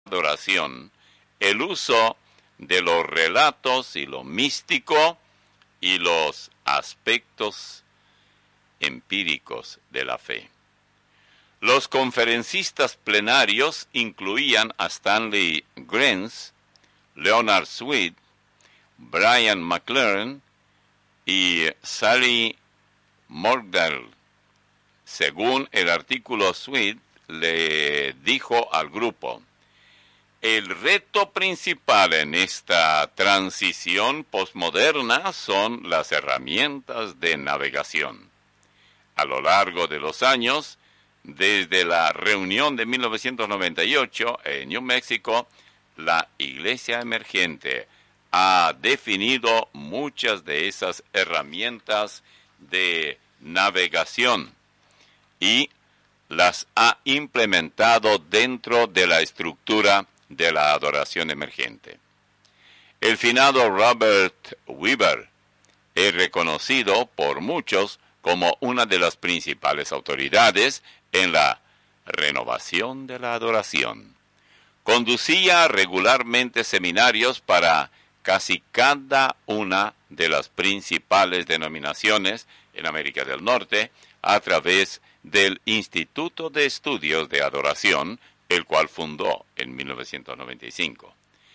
adoración el uso de los relatos y lo místico y los aspectos empíricos de la fe. Los conferencistas plenarios incluían a Stanley Grenz, Leonard Sweet, Brian McLaren y Sally Morgdahl. Según el artículo, Sweet le dijo al grupo: el reto principal en esta transición posmoderna son las herramientas de navegación. A lo largo de los años, desde la reunión de 1998 en New Mexico, la Iglesia Emergente ha definido muchas de esas herramientas de navegación y las ha implementado dentro de la estructura de la adoración emergente. El finado Robert Weber es reconocido por muchos como una de las principales autoridades en la renovación de la adoración. Conducía regularmente seminarios para casi cada una de las principales denominaciones en América del Norte a través del Instituto de Estudios de Adoración, el cual fundó en 1995.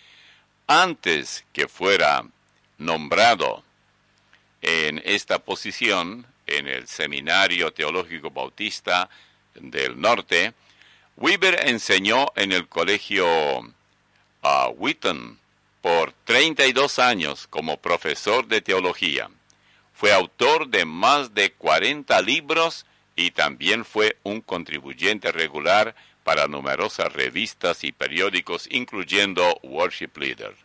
Antes que fuera nombrado en esta posición en el Seminario Teológico Bautista del Norte, Weber enseñó en el colegio Wheaton por 32 años como profesor de teología. Fue autor de más de 40 libros y también fue un contribuyente regular para numerosas revistas y periódicos, incluyendo Worship Leader.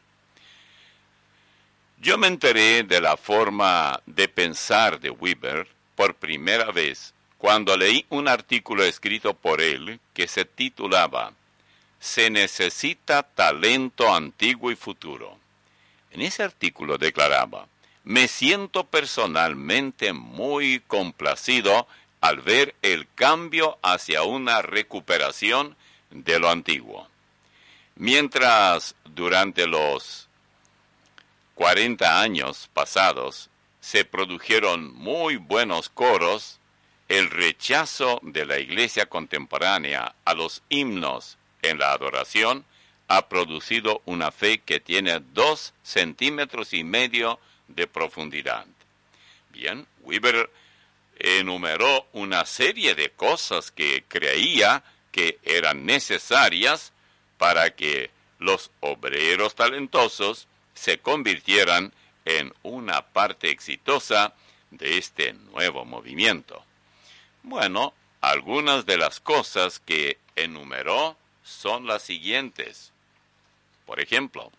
Yo me enteré de la forma de pensar de Weber por primera vez cuando leí un artículo escrito por él que se titulaba "Se necesita talento antiguo y futuro". En ese artículo declaraba: me siento personalmente muy complacido al ver el cambio hacia una recuperación de lo antiguo. Mientras durante los 40 años pasados se produjeron muy buenos coros, el rechazo de la iglesia contemporánea a los himnos en la adoración ha producido una fe que tiene 2,5 centímetros de profundidad. Bien, Weber enumeró una serie de cosas que creía que eran necesarias para que los obreros talentosos se convirtieran en una parte exitosa de este nuevo movimiento. Bueno, algunas de las cosas que enumeró son las siguientes. Por ejemplo,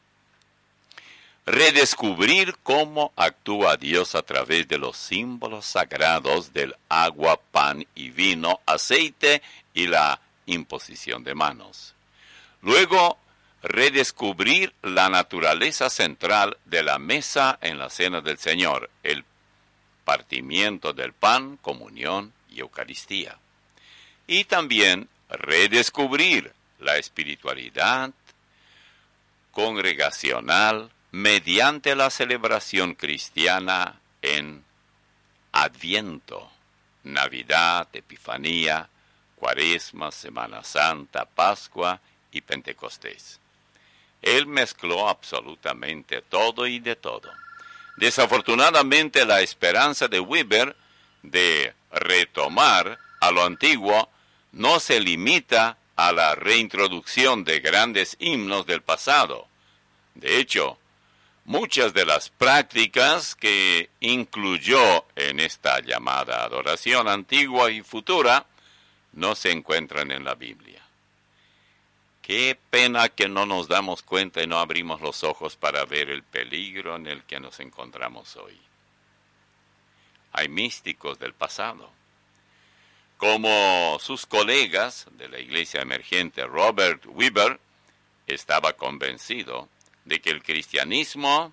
redescubrir cómo actúa Dios a través de los símbolos sagrados del agua, pan y vino, aceite y la imposición de manos. Luego, redescubrir la naturaleza central de la mesa en la cena del Señor, el partimiento del pan, comunión y Eucaristía. Y también redescubrir la espiritualidad congregacional mediante la celebración cristiana en Adviento, Navidad, Epifanía, Cuaresma, Semana Santa, Pascua y Pentecostés. Él mezcló absolutamente todo y de todo. Desafortunadamente, la esperanza de Weber de retomar a lo antiguo no se limita a la reintroducción de grandes himnos del pasado. De hecho, muchas de las prácticas que incluyó en esta llamada adoración antigua y futura no se encuentran en la Biblia. Qué pena que no nos damos cuenta y no abrimos los ojos para ver el peligro en el que nos encontramos hoy. Hay místicos del pasado, como sus colegas de la iglesia emergente. Robert Weber estaba convencido de que el cristianismo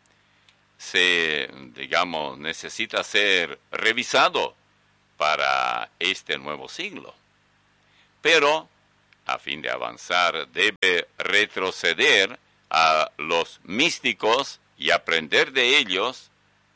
necesita ser revisado para este nuevo siglo. Pero a fin de avanzar, debe retroceder a los místicos y aprender de ellos,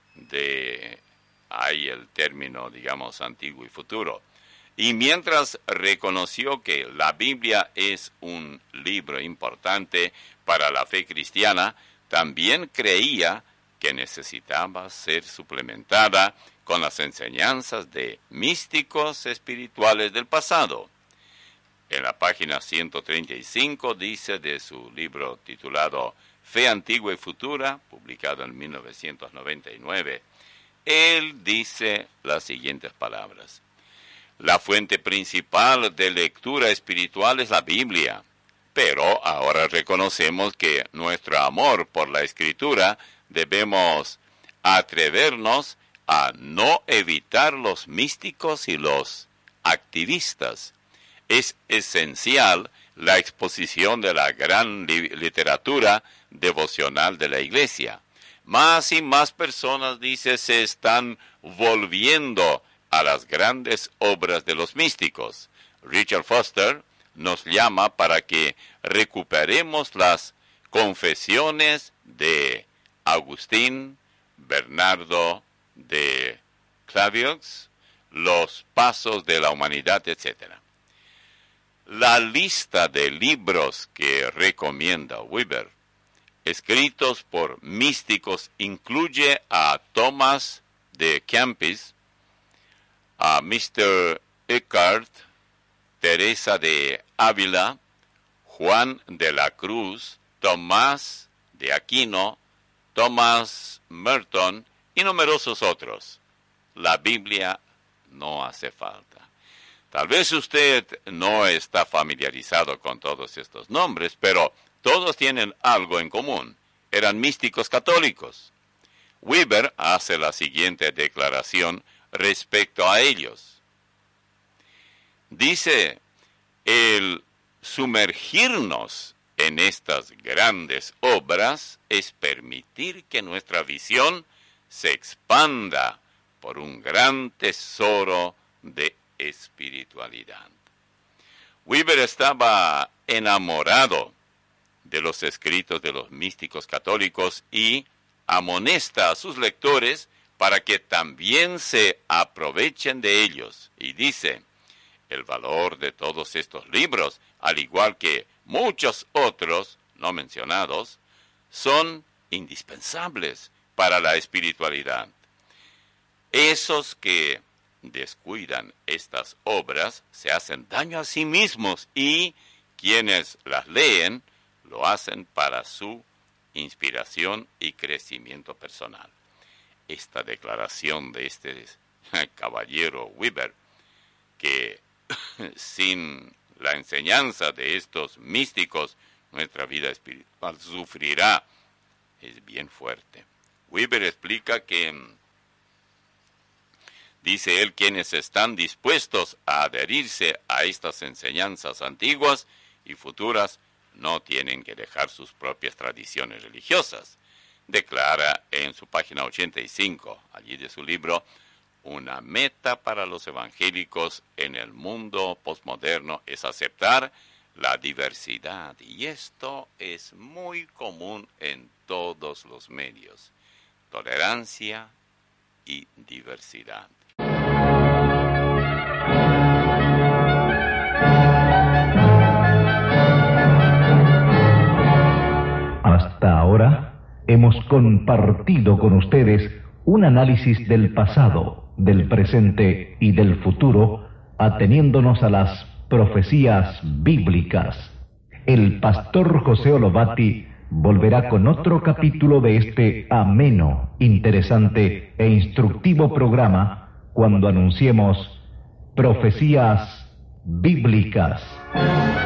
hay el término, digamos, antiguo y futuro. Y mientras reconoció que la Biblia es un libro importante para la fe cristiana, también creía que necesitaba ser suplementada con las enseñanzas de místicos espirituales del pasado. En la página 135 dice de su libro titulado Fe Antigua y Futura, publicado en 1999, él dice las siguientes palabras: la fuente principal de lectura espiritual es la Biblia, pero ahora reconocemos que nuestro amor por la Escritura debemos atrevernos a no evitar los místicos y los activistas. Es esencial la exposición de la gran literatura devocional de la Iglesia. Más y más personas, dice, se están volviendo a las grandes obras de los místicos. Richard Foster nos llama para que recuperemos las confesiones de Agustín, Bernardo de Clairvaux, los pasos de la humanidad, etc. La lista de libros que recomienda Weber, escritos por místicos, incluye a Thomas de Kempis, a Mr. Eckhart, Teresa de Ávila, Juan de la Cruz, Tomás de Aquino, Thomas Merton y numerosos otros. La Biblia no hace falta. Tal vez usted no está familiarizado con todos estos nombres, pero todos tienen algo en común. Eran místicos católicos. Weber hace la siguiente declaración respecto a ellos. Dice, el sumergirnos en estas grandes obras es permitir que nuestra visión se expanda por un gran tesoro de espiritualidad. Weber estaba enamorado de los escritos de los místicos católicos y amonesta a sus lectores para que también se aprovechen de ellos. Y dice, el valor de todos estos libros, al igual que muchos otros no mencionados, son indispensables para la espiritualidad. Esos que descuidan estas obras se hacen daño a sí mismos y quienes las leen lo hacen para su inspiración y crecimiento personal. Esta declaración de este caballero Weber, que sin la enseñanza de estos místicos nuestra vida espiritual sufrirá, es bien fuerte. Weber explica que, dice él, quienes están dispuestos a adherirse a estas enseñanzas antiguas y futuras no tienen que dejar sus propias tradiciones religiosas. Declara en su página 85, allí de su libro, una meta para los evangélicos en el mundo postmoderno es aceptar la diversidad, y esto es muy común en todos los medios. Tolerancia y diversidad. Hasta ahora hemos compartido con ustedes un análisis del pasado, del presente y del futuro, ateniéndonos a las profecías bíblicas. El pastor José Olovati volverá con otro capítulo de este ameno, interesante e instructivo programa cuando anunciemos profecías bíblicas.